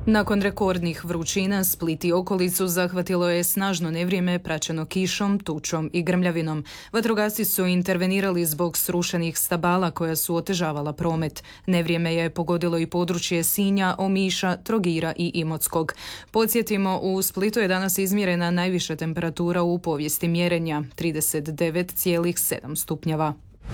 Nakon rekordnih vrućina, Split i okolicu zahvatilo je snažno nevrijeme praćeno kišom, tučom i grmljavinom. Vatrogasci su intervenirali zbog srušenih stabala koja su otežavala promet. Nevrijeme je pogodilo i područje Sinja, Omiša, Trogira i Imotskog. Podsjetimo, u Splitu je danas izmjerena najviša temperatura u povijesti mjerenja, 39,7 stupnjeva.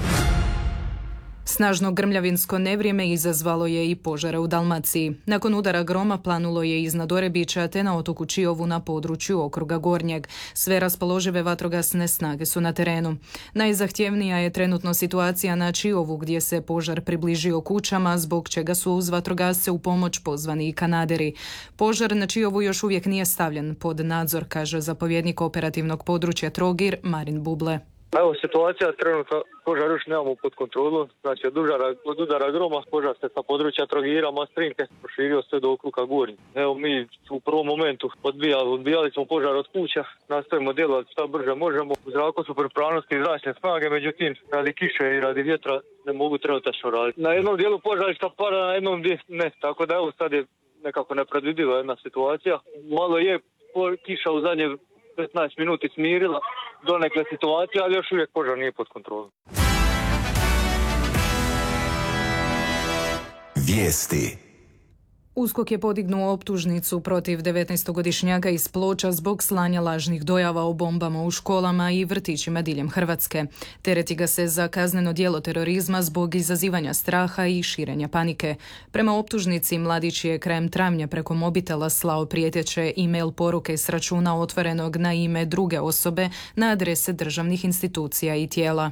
Snažno grmljavinsko nevrijeme izazvalo je i požare u Dalmaciji. Nakon udara groma planulo je iznad Orebića te na otoku Čiovu na području okruga Gornjeg. Sve raspoložive vatrogasne snage su na terenu. Najzahtjevnija je trenutno situacija na Čiovu gdje se požar približio kućama, zbog čega su uz vatrogasce u pomoć pozvani i kanaderi. Požar na Čiovu još uvijek nije stavljen pod nadzor, kaže zapovjednik operativnog područja Trogir Marin Buble. Evo, situacija trenutno požar još nemamo pod kontrolu, znači od udara groma požar se sa područja Trogira, Mastrinke proširio sve do okruga Gornjeg. Evo, mi u prvom momentu odbijali smo požar od kuća, nastavimo djelovati što brže možemo. U zraku su pripravnosti zračne snage, međutim radi kiše i radi vjetra ne mogu trenutačno raditi. Na jednom dijelu požarišta para, na jednom ne, tako da evo sad je nekako nepredvidiva jedna situacija. Malo je kiša u zadnje 15 minuti smirila donekle situacija, ali još uvijek požar nije pod kontrolom. Vijesti. USKOK je podignuo optužnicu protiv 19-godišnjaka iz Ploča zbog slanja lažnih dojava o bombama u školama i vrtićima diljem Hrvatske. Tereti ga se za kazneno djelo terorizma zbog izazivanja straha i širenja panike. Prema optužnici, mladić je krajem travnja preko mobitela slao prijeteće e-mail poruke s računa otvorenog na ime druge osobe na adrese državnih institucija i tijela.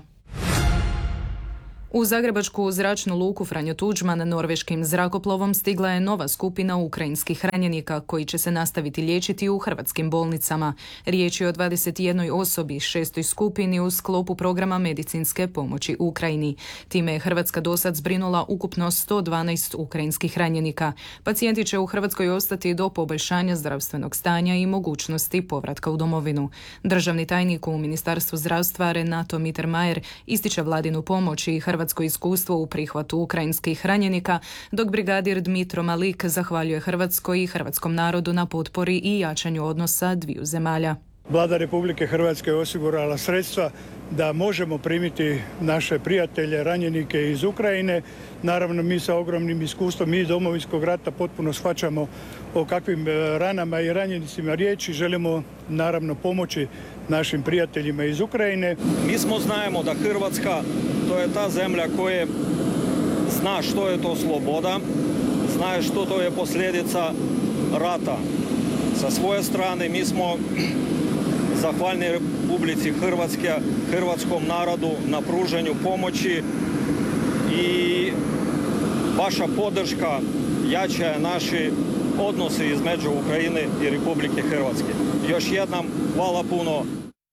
U zagrebačku zračnu luku Franjo Tuđman norveškim zrakoplovom stigla je nova skupina ukrajinskih ranjenika koji će se nastaviti liječiti u hrvatskim bolnicama. Riječ je o 21 osobi, 6. skupini u sklopu programa medicinske pomoći Ukrajini. Time je Hrvatska dosad zbrinula ukupno 112 ukrajinskih ranjenika. Pacijenti će u Hrvatskoj ostati do poboljšanja zdravstvenog stanja i mogućnosti povratka u domovinu. Državni tajnik u Ministarstvu zdravstva Renato Mittermeier ističe vladinu pomoć i hrvatsko iskustvo u prihvatu ukrajinskih ranjenika, dok brigadir Dmitro Malik zahvaljuje Hrvatskoj i hrvatskom narodu na potpori i jačanju odnosa dviju zemalja. Vlada Republike Hrvatske je osigurala sredstva da možemo primiti naše prijatelje, ranjenike iz Ukrajine. Naravno, mi sa ogromnim iskustvom iz Domovinskog rata potpuno shvaćamo o kakvim ranama i ranjenicima riječi. Želimo naravno pomoći našim prijateljima iz Ukrajine. Mi znajemo da Hrvatska to je ta zemlja koja zna što je to sloboda, zna što to je posljedica rata. Sa svoje strane mi smo zahvalni Republici Hrvatske, hrvatskom narodu na pružanju pomoći i vaša podrška jača naši odnosi između Ukrajine i Republike Hrvatske. Još jednom hvala puno.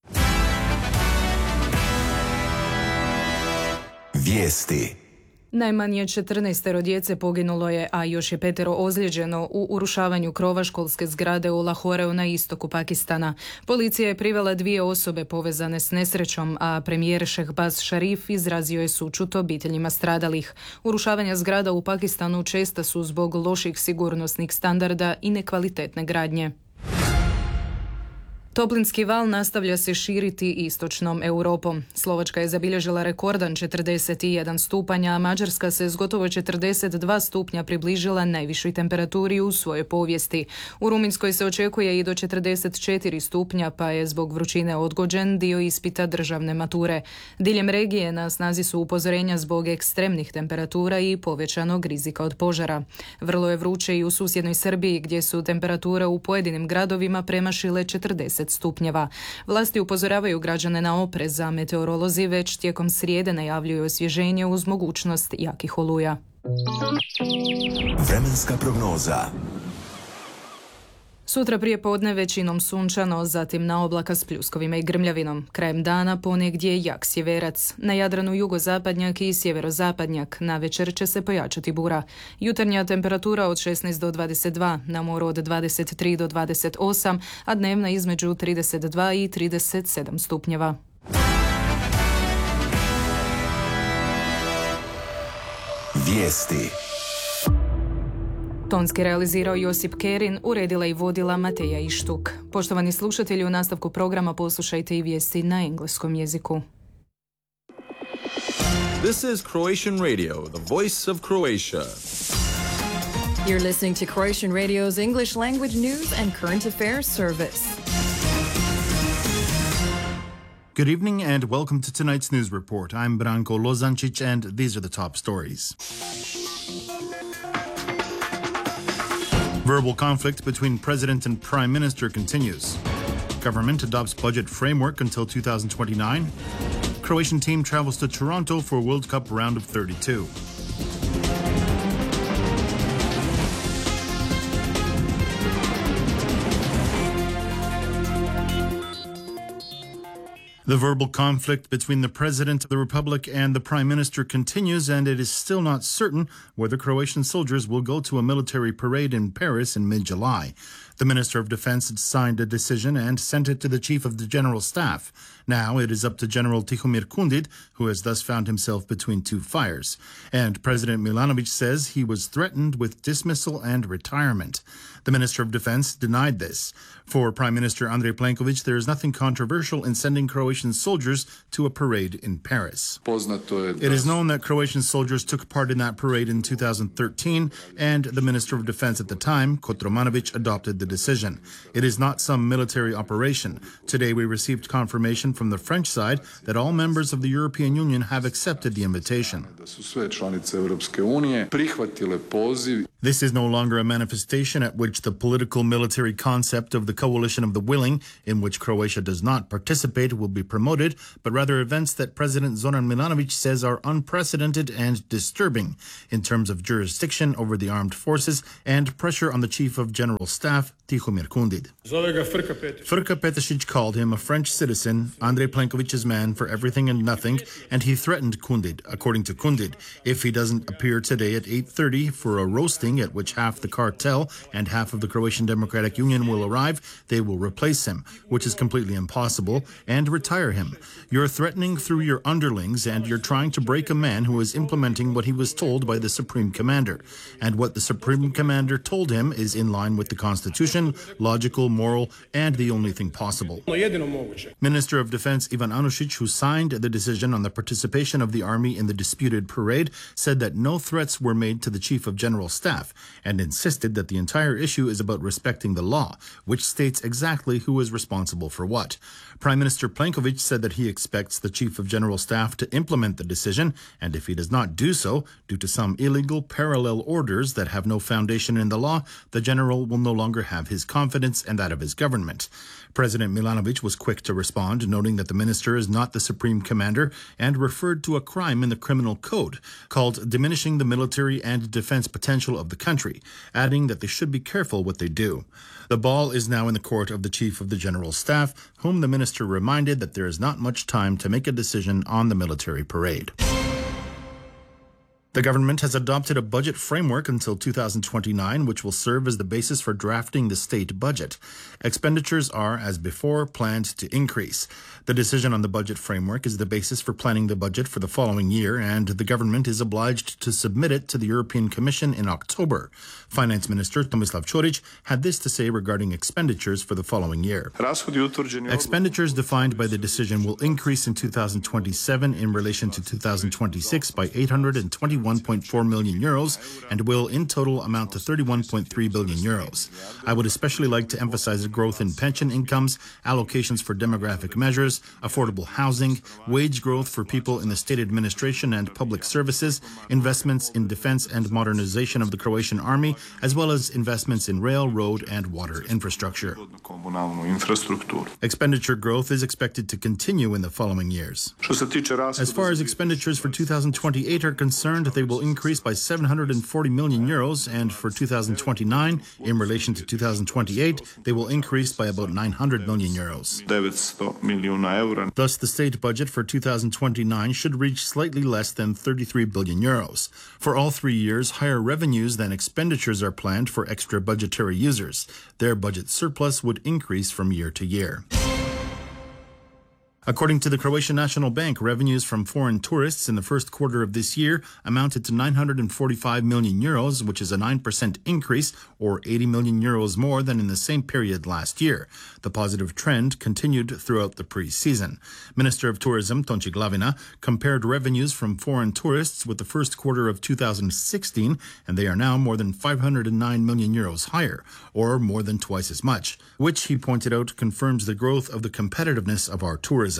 Vijesti. Najmanje 14 djece poginulo je, a još je 5 ozlijeđeno u urušavanju krova školske zgrade u Lahoreu na istoku Pakistana. Policija je privela 2 osobe povezane s nesrećom, a premijer Shehbaz Sharif izrazio je sućut obiteljima stradalih. Urušavanja zgrada u Pakistanu česta su zbog loših sigurnosnih standarda i nekvalitetne gradnje. Toplinski val nastavlja se širiti istočnom Europom. Slovačka je zabilježila rekordan 41 stupanj, a Mađarska se s gotovo 42 stupnja približila najvišoj temperaturi u svojoj povijesti. U Rumunjskoj se očekuje i do 44 stupnja, pa je zbog vrućine odgođen dio ispita državne mature. Diljem regije na snazi su upozorenja zbog ekstremnih temperatura i povećanog rizika od požara. Vrlo je vruće i u susjednoj Srbiji, gdje su temperature u pojedinim gradovima premašile 40 stupnjeva. Vlasti upozoravaju građane na oprez, a meteorolozi već tijekom srijede najavljuju osvježenje uz mogućnost jakih oluja. Vremenska prognoza. Sutra prije podne većinom sunčano, zatim na oblaka s pljuskovima i grmljavinom. Krajem dana ponegdje jak sjeverac. Na Jadranu jugozapadnjak i sjeverozapadnjak. Navečer će se pojačati bura. Jutarnja temperatura od 16 do 22, na moru od 23 do 28, a dnevna između 32 i 37 stupnjeva. Vijesti. Tonski realizirao Josip Kerin, uredila i vodila Mateja Ištuk. Poštovani slušatelji, u nastavku programa poslušajte i vijesti na engleskom jeziku. This is Croatian Radio, the voice of Croatia. You're listening to Croatian Radio's English language news and current affairs service. Good evening and welcome to tonight's news report. I'm Branko Lozancic and these are the top stories. Verbal conflict between President and Prime Minister continues. Government adopts budget framework until 2029. Croatian team travels to Toronto for World Cup round of 32. The verbal conflict between the President of the Republic and the Prime Minister continues, and it is still not certain whether Croatian soldiers will go to a military parade in Paris in mid-July. The Minister of Defense had signed a decision and sent it to the Chief of the General Staff. Now it is up to General Tihomir Kundid, who has thus found himself between two fires. And President Milanovic says he was threatened with dismissal and retirement. The Minister of Defense denied this. For Prime Minister Andrej Plenković, there is nothing controversial in sending Croatian soldiers to a parade in Paris. It is known that Croatian soldiers took part in that parade in 2013, and the Minister of Defense at the time, Kotromanović, adopted the decision. It is not some military operation. Today we received confirmation from the French side that all members of the European Union have accepted the invitation. This is no longer a manifestation at which the political military concept of the coalition of the willing, in which Croatia does not participate, will be promoted, but rather events that President Zoran Milanovic says are unprecedented and disturbing in terms of jurisdiction over the armed forces and pressure on the Chief of General Staff, Tihomir Kundid. Frka Petešić called him a French citizen, Andrej Plenkovic's man for everything and nothing, and he threatened Kundid. According to Kundid, if he doesn't appear today at 8:30 for a roasting at which half the cartel and half of the Croatian Democratic Union will arrive, they will replace him, which is completely impossible, and retire him. You're threatening through your underlings, and you're trying to break a man who is implementing what he was told by the Supreme Commander. And what the Supreme Commander told him is in line with the Constitution, logical, moral, and the only thing possible. Minister of Defense Ivan Anušić, who signed the decision on the participation of the army in the disputed parade, said that no threats were made to the Chief of General Staff and insisted that the entire issue is about respecting the law, which states exactly who is responsible for what. Prime Minister Plenković said that he expects the Chief of General Staff to implement the decision, and if he does not do so, due to some illegal parallel orders that have no foundation in the law, the general will no longer have his confidence and that of his government. President Milanovic was quick to respond, noting that the minister is not the supreme commander and referred to a crime in the criminal code called diminishing the military and defense potential of the country, adding that they should be careful what they do. The ball is now in the court of the Chief of the General Staff, whom the minister reminded that there is not much time to make a decision on the military parade. The government has adopted a budget framework until 2029, which will serve as the basis for drafting the state budget. Expenditures are, as before, planned to increase. The decision on the budget framework is the basis for planning the budget for the following year, and the government is obliged to submit it to the European Commission in October. Finance Minister Tomislav Ćorić had this to say regarding expenditures for the following year. Expenditures defined by the decision will increase in 2027 in relation to 2026 by 821.4 million euros and will in total amount to 31.3 billion euros. I would especially like to emphasize the growth in pension incomes, allocations for demographic measures, affordable housing, wage growth for people in the state administration and public services, investments in defense and modernization of the Croatian army, as well as investments in rail, road, and water infrastructure. Expenditure growth is expected to continue in the following years. As far as expenditures for 2028 are concerned, they will increase by 740 million euros, and for 2029, in relation to 2028, they will increase by about 900 million euros. Thus, the state budget for 2029 should reach slightly less than 33 billion euros. For all 3 years, higher revenues than expenditures are planned for extra budgetary users. Their budget surplus would increase from year to year. According to the Croatian National Bank, revenues from foreign tourists in the first quarter of this year amounted to 945 million euros, which is a 9% increase, or 80 million euros more than in the same period last year. The positive trend continued throughout the pre-season. Minister of Tourism, Tonči Glavina, compared revenues from foreign tourists with the first quarter of 2016, and they are now more than 509 million euros higher, or more than twice as much, which, he pointed out, confirms the growth of the competitiveness of our tourism.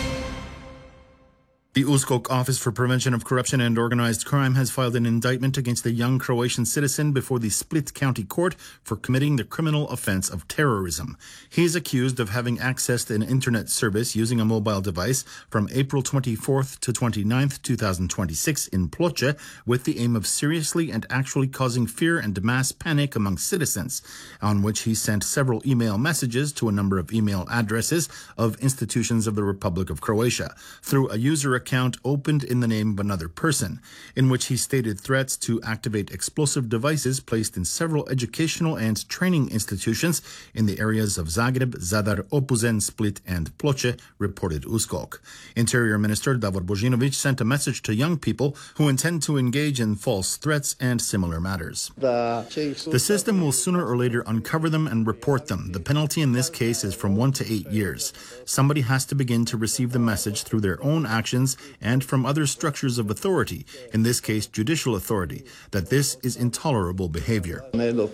The USKOK Office for Prevention of Corruption and Organized Crime has filed an indictment against a young Croatian citizen before the Split County Court for committing the criminal offense of terrorism. He is accused of having accessed an internet service using a mobile device from April 24th to 29th, 2026 in Ploče with the aim of seriously and actually causing fear and mass panic among citizens, on which he sent several email messages to a number of email addresses of institutions of the Republic of Croatia through a user account opened in the name of another person, in which he stated threats to activate explosive devices placed in several educational and training institutions in the areas of Zagreb, Zadar, Opuzen, Split, and Ploče, reported USKOK. Interior Minister Davor Božinović sent a message to young people who intend to engage in false threats and similar matters. The system will sooner or later uncover them and report them. The penalty in this case is from 1 to 8 years. Somebody has to begin to receive the message through their own actions and from other structures of authority, in this case judicial authority, that this is intolerable behavior.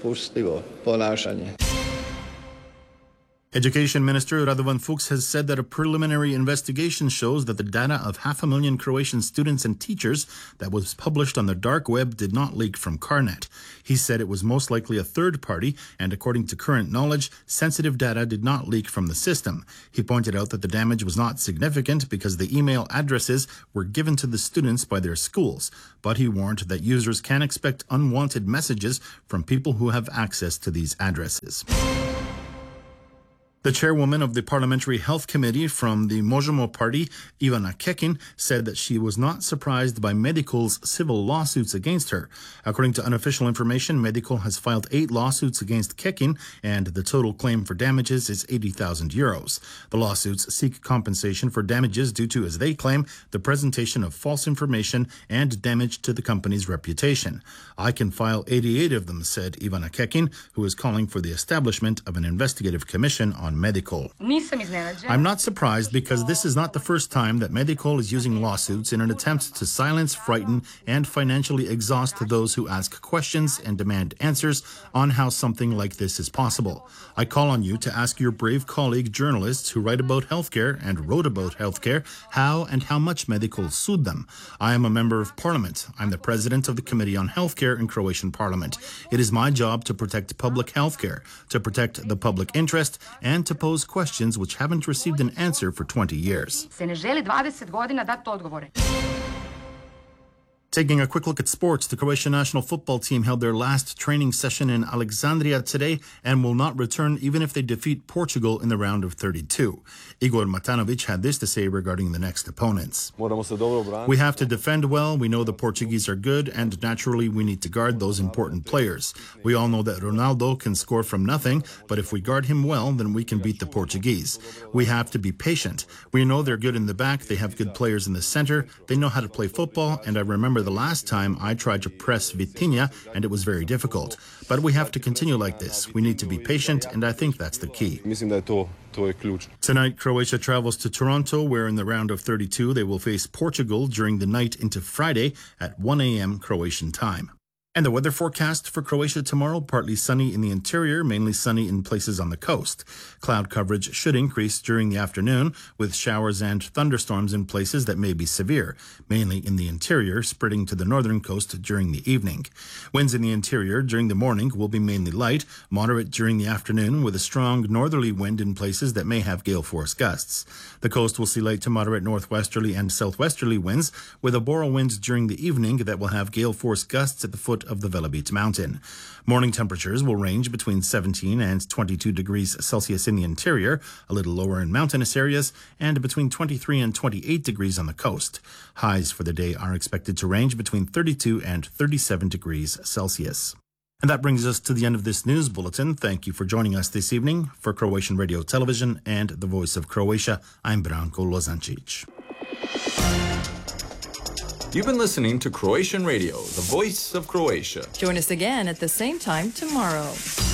Education Minister Radovan Fuchs has said that a preliminary investigation shows that the data of 500,000 Croatian students and teachers that was published on the dark web did not leak from Carnet. He said it was most likely a third party, and according to current knowledge, sensitive data did not leak from the system. He pointed out that the damage was not significant because the email addresses were given to the students by their schools, but he warned that users can expect unwanted messages from people who have access to these addresses. The chairwoman of the Parliamentary Health Committee from the Možemo Party, Ivana Kekin, said that she was not surprised by Medicol's civil lawsuits against her. According to unofficial information, Medical has filed 8 lawsuits against Kekin, and the total claim for damages is 80,000 euros. The lawsuits seek compensation for damages due to, as they claim, the presentation of false information and damage to the company's reputation. I can file 88 of them, said Ivana Kekin, who is calling for the establishment of an investigative commission on Medical. I'm not surprised because this is not the first time that Medical is using lawsuits in an attempt to silence, frighten, and financially exhaust those who ask questions and demand answers on how something like this is possible. I call on you to ask your brave colleague journalists who write about healthcare and wrote about healthcare how and how much Medical sued them. I am a member of Parliament. I'm the president of the Committee on Healthcare in Croatian Parliament. It is my job to protect public healthcare, to protect the public interest, and to pose questions which haven't received an answer for 20 years. Taking a quick look at sports, the Croatian national football team held their last training session in Alexandria today and will not return even if they defeat Portugal in the round of 32. Igor Matanovic had this to say regarding the next opponents. We have to defend well. We know the Portuguese are good, and naturally we need to guard those important players. We all know that Ronaldo can score from nothing, but if we guard him well, then we can beat the Portuguese. We have to be patient. We know they're good in the back. They have good players in the center. They know how to play football, and I remember the last time I tried to press Vitinha, and it was very difficult. But we have to continue like this. We need to be patient, and I think that's the key. Tonight, Croatia travels to Toronto, where in the round of 32 they will face Portugal during the night into Friday at 1 a.m. Croatian time. And the weather forecast for Croatia tomorrow, partly sunny in the interior, mainly sunny in places on the coast. Cloud coverage should increase during the afternoon, with showers and thunderstorms in places that may be severe, mainly in the interior, spreading to the northern coast during the evening. Winds in the interior during the morning will be mainly light, moderate during the afternoon, with a strong northerly wind in places that may have gale force gusts. The coast will see light to moderate northwesterly and southwesterly winds, with a boro wind during the evening that will have gale force gusts at the foot of the Velebit mountain. Morning temperatures will range between 17 and 22 degrees Celsius in the interior, a little lower in mountainous areas, and between 23 and 28 degrees on the coast. Highs for the day are expected to range between 32 and 37 degrees Celsius. And that brings us to the end of this news bulletin. Thank you for joining us this evening. For Croatian Radio Television and the Voice of Croatia, I'm Branko Lozancic. You've been listening to Croatian Radio, the voice of Croatia. Join us again at the same time tomorrow.